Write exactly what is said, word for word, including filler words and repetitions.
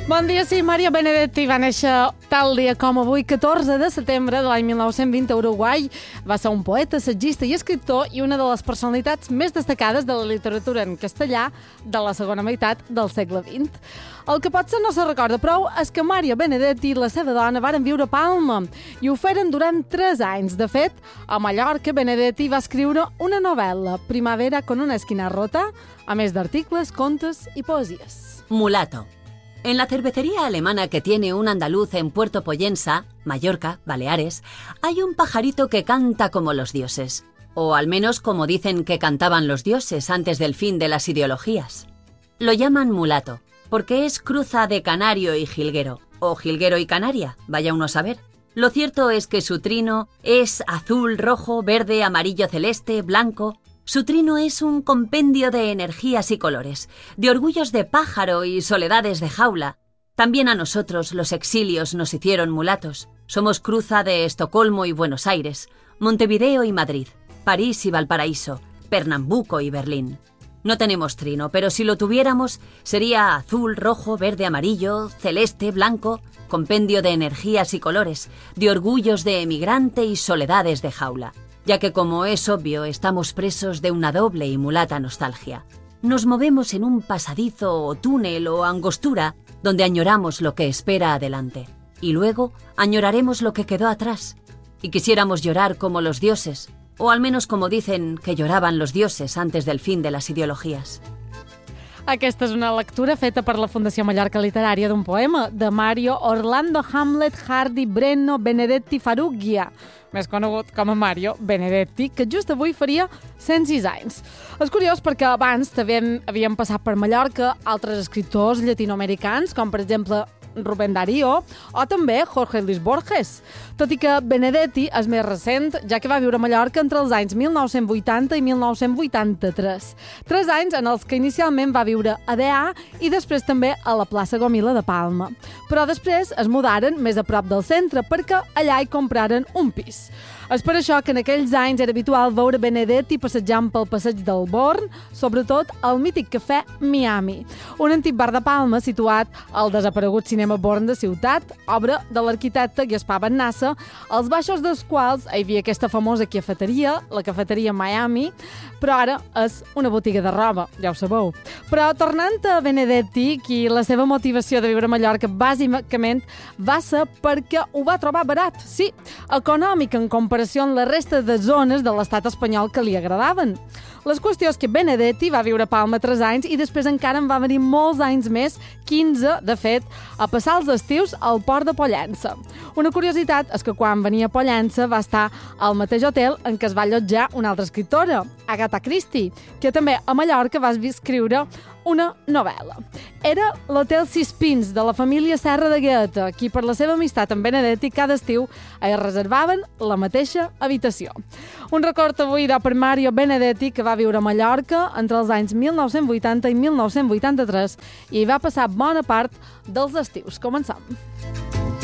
Bon dia, sí, Mario Benedetti va néixer tal dia com avui, catorze de setembre de l'any mil nou-cents vint a Uruguai. Va ser un poeta, assagista i escriptor i una de les personalitats més destacades de la literatura en castellà de la segona meitat del segle vint. El que potser no se recorda prou és que Mario Benedetti i la seva dona varen viure a Palma i ho feren durant tres anys. De fet, a Mallorca, Benedetti va escriure una novel·la, Primavera con una esquina rota, a més d'articles, contes i poesies. Mulato. En la cervecería alemana que tiene un andaluz en Puerto Poyensa, Mallorca, Baleares, hay un pajarito que canta como los dioses. O al menos como dicen que cantaban los dioses antes del fin de las ideologías. Lo llaman mulato, porque es cruza de canario y jilguero, o jilguero y canaria, vaya uno a saber. Lo cierto es que su trino es azul, rojo, verde, amarillo, celeste, blanco. Su trino es un compendio de energías y colores, de orgullos de pájaro y soledades de jaula. También a nosotros los exilios nos hicieron mulatos. Somos cruza de Estocolmo y Buenos Aires, Montevideo y Madrid, París y Valparaíso, Pernambuco y Berlín. No tenemos trino, pero si lo tuviéramos, sería azul, rojo, verde, amarillo, celeste, blanco, compendio de energías y colores, de orgullos de emigrante y soledades de jaula. Ya que, como es obvio, estamos presos de una doble y mulata nostalgia. Nos movemos en un pasadizo o túnel o angostura donde añoramos lo que espera adelante. Y luego añoraremos lo que quedó atrás. Y quisiéramos llorar como los dioses, o al menos como dicen que lloraban los dioses antes del fin de las ideologías. Aquesta és una lectura feta per la Fundació Mallorca Literària d'un poema de Mario Orlando Hamlet Hardy Breno Benedetti Farrugia, més conegut com a Mario Benedetti, que just avui faria cent sis anys. És curiós perquè abans també havien passat per Mallorca altres escriptors llatinoamericans, com per exemple Rubén Darío o també Jorge Luis Borges, tot i que Benedetti és més recent, ja que va viure a Mallorca entre els anys mil nou-cents vuitanta i mil nou-cents vuitanta-tres. Tres anys en els que inicialment va viure a Dea i després també a la plaça Gomila de Palma. Però després es mudaren més a prop del centre perquè allà hi compraren un pis. És per això que en aquells anys era habitual veure Benedetti passejant pel passeig del Born, sobretot al mític cafè Miami, un antic bar de Palma situat al desaparegut cinema Born de Ciutat, obra de l'arquitecte Gaspar Bennassa, als baixos dels quals hi havia aquesta famosa cafeteria, la cafeteria Miami, però ara és una botiga de roba, ja ho sabeu. Però tornant a Benedetti, qui la seva motivació de viure a Mallorca bàsicament va ser perquè ho va trobar barat, sí, econòmic en comparació amb la resta de zones de l'estat espanyol que li agradaven. La qüestió és que Benedetti va viure a Palma tres anys i després encara en va venir molts anys més, quinze, de fet, a passar els estius al port de Pollença. Una curiositat és que quan venia a Pollença va estar al mateix hotel en què es va allotjar una altra escriptora, Agatha Christie, que també a Mallorca va escriure una novel·la. Era l'Hotel Sis Pins de la família Serra de Gueta, qui per la seva amistat amb Benedetti cada estiu es reservaven la mateixa habitació. Un record avui per Mario Benedetti, que va viure a Mallorca entre els anys mil nou-cents vuitanta i mil nou-cents vuitanta-tres i hi va passar bona part dels estius. Comencem.